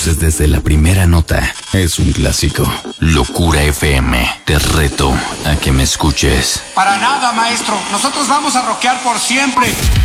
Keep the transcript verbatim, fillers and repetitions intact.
conoces desde la primera nota. Es un clásico. Locura F M. Te reto a que me escuches. Para nada, maestro. Nosotros vamos a rockear por siempre.